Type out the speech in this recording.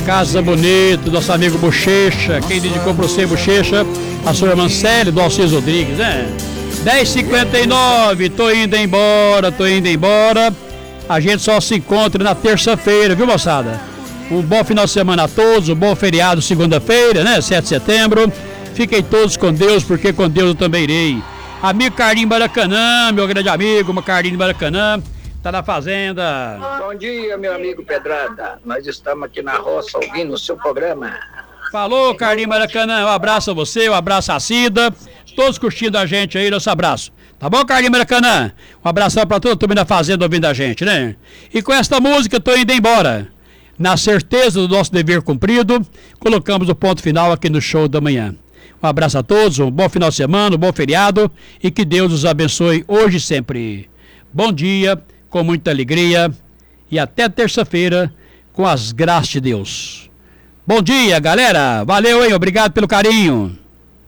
Casa Bonita, nosso amigo Bochecha. Quem dedicou para você, Bochecha? A sua irmã Célia, do Alcides Rodrigues, né? 10h59, tô indo embora. A gente só se encontra na terça-feira, viu, moçada? Um bom final de semana a todos, um bom feriado segunda-feira, né? 7 de setembro. Fiquem todos com Deus, porque com Deus eu também irei. Amigo Carlinhos Maracanã, meu grande amigo, Carlinhos Maracanã, tá na fazenda. Bom dia, meu amigo Pedrada. Nós estamos aqui na roça ouvindo o seu programa. Falou, Carlinhos Maracanã, um abraço a você, um abraço a Cida, todos curtindo a gente aí, nosso abraço. Tá bom, Carlinhos Maracanã? Um abração pra todo mundo da fazenda ouvindo a gente, né? E com esta música, tô indo embora. Na certeza do nosso dever cumprido, colocamos o ponto final aqui no show da manhã. Um abraço a todos, um bom final de semana, um bom feriado e que Deus os abençoe hoje e sempre. Bom dia, com muita alegria e até terça-feira com as graças de Deus. Bom dia, galera. Valeu, hein? Obrigado pelo carinho.